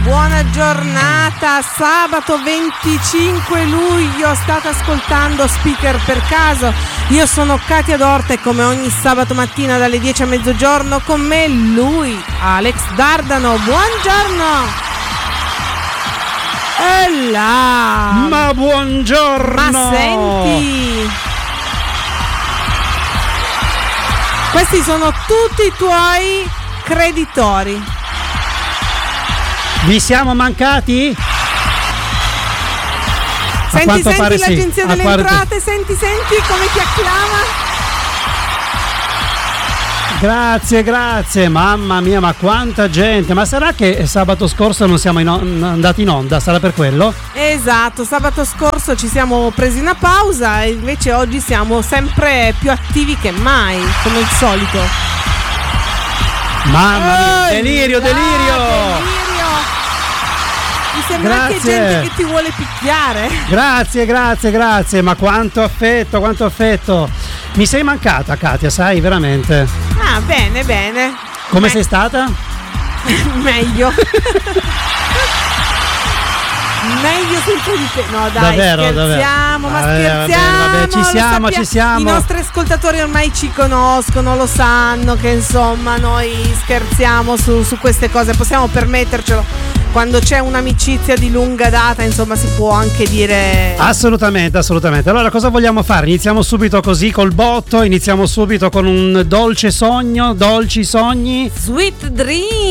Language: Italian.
buona giornata, sabato 25 luglio, state ascoltando Speaker per caso, io sono Katia Dorta e come ogni sabato mattina dalle 10 a mezzogiorno con me lui, Alex Dardano, buongiorno! E là! Ma buongiorno! Ma senti! Questi sono tutti i tuoi creditori. Vi siamo mancati? Senti l'agenzia delle entrate, senti come ti acclama. Grazie, mamma mia, ma quanta gente! Ma sarà che sabato scorso non siamo andati in onda? Sarà per quello? Esatto, sabato scorso ci siamo presi una pausa e invece oggi siamo sempre più attivi che mai, come il solito. Mamma mia, delirio! Mi sembra che gente che ti vuole picchiare. Grazie, ma quanto affetto! Mi sei mancata, Katia, sai, veramente. Ah, bene. Come sei stata? Meglio. Meglio senza di te. No, dai, scherziamo. Vabbè, ci siamo. I nostri ascoltatori ormai ci conoscono, lo sanno che insomma noi scherziamo su queste cose, possiamo permettercelo. Quando c'è un'amicizia di lunga data, insomma, si può anche dire. Assolutamente. Allora, cosa vogliamo fare? Iniziamo subito così col botto, iniziamo subito con un dolci sogni. Sweet Dream.